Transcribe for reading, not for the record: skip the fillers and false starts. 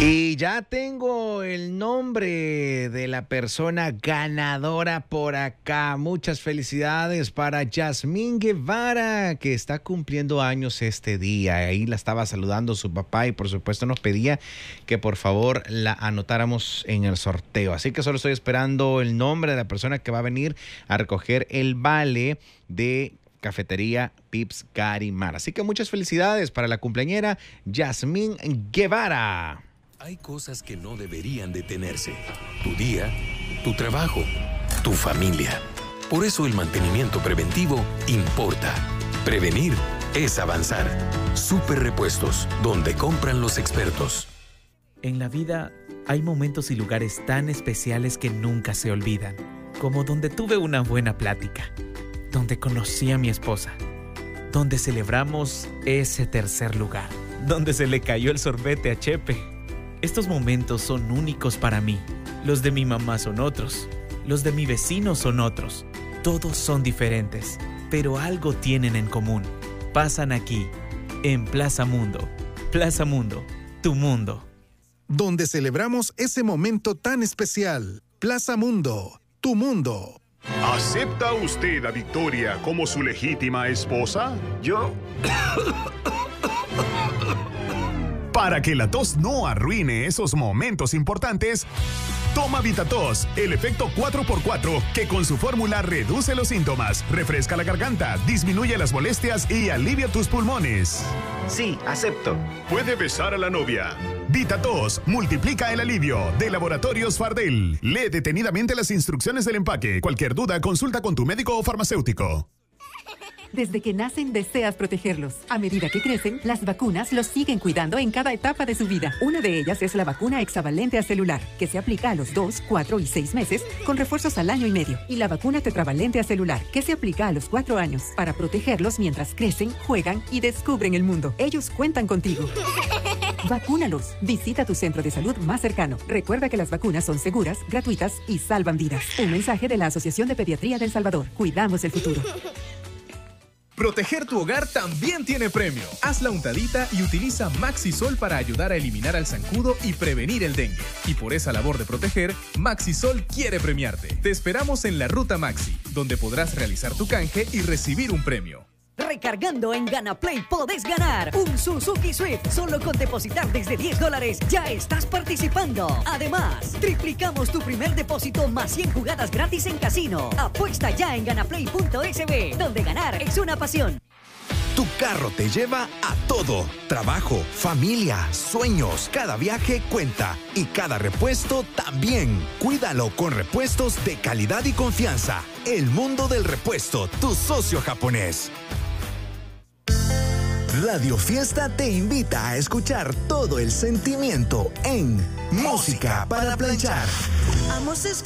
Y ya tengo el nombre de la persona ganadora por acá. Muchas felicidades para Yasmín Guevara, que está cumpliendo años este día. Ahí la estaba saludando su papá y por supuesto nos pedía que por favor la anotáramos en el sorteo. Así que solo estoy esperando el nombre de la persona que va a venir a recoger el vale de Cafetería Pips Garimar. Así que muchas felicidades para la cumpleañera Yasmín Guevara. Hay cosas que no deberían detenerse. Tu día, tu trabajo, tu familia. Por eso el mantenimiento preventivo importa. Prevenir es avanzar. Super Repuestos, donde compran los expertos. En la vida hay momentos y lugares tan especiales que nunca se olvidan. Como donde tuve una buena plática. Donde conocí a mi esposa. Donde celebramos ese tercer lugar. Donde se le cayó el sorbete a Chepe. Estos momentos son únicos para mí. Los de mi mamá son otros. Los de mi vecino son otros. Todos son diferentes, pero algo tienen en común. Pasan aquí, en Plaza Mundo. Plaza Mundo, tu mundo. Donde celebramos ese momento tan especial. Plaza Mundo, tu mundo. ¿Acepta usted a Victoria como su legítima esposa? Yo... Para que la tos no arruine esos momentos importantes, toma VitaTos, el efecto 4x4, que con su fórmula reduce los síntomas, refresca la garganta, disminuye las molestias y alivia tus pulmones. Sí, acepto. Puede besar a la novia. VitaTos multiplica el alivio, de Laboratorios Fardel. Lee detenidamente las instrucciones del empaque. Cualquier duda, consulta con tu médico o farmacéutico. Desde que nacen, deseas protegerlos. A medida que crecen, las vacunas los siguen cuidando en cada etapa de su vida. Una de ellas es la vacuna hexavalente acelular, que se aplica a los 2, 4 y 6 meses, con refuerzos al año y medio. Y la vacuna tetravalente acelular, que se aplica a los 4 años, para protegerlos mientras crecen, juegan y descubren el mundo. Ellos cuentan contigo. Vacúnalos. Visita tu centro de salud más cercano. Recuerda que las vacunas son seguras, gratuitas y salvan vidas. Un mensaje de la Asociación de Pediatría de El Salvador. Cuidamos el futuro. Proteger tu hogar también tiene premio. Haz la untadita y utiliza Maxisol para ayudar a eliminar al zancudo y prevenir el dengue. Y por esa labor de proteger, Maxisol quiere premiarte. Te esperamos en la Ruta Maxi, donde podrás realizar tu canje y recibir un premio. Recargando en GanaPlay podés ganar un Suzuki Swift. Solo con depositar desde $10 ya estás participando. Además, triplicamos tu primer depósito más 100 jugadas gratis en casino. Apuesta ya en ganaplay.sb, donde ganar es una pasión. Tu carro te lleva a todo. Trabajo, familia, sueños. Cada viaje cuenta y cada repuesto también. Cuídalo con repuestos de calidad y confianza. El mundo del repuesto, tu socio japonés. Radio Fiesta te invita a escuchar todo el sentimiento en Música para Planchar.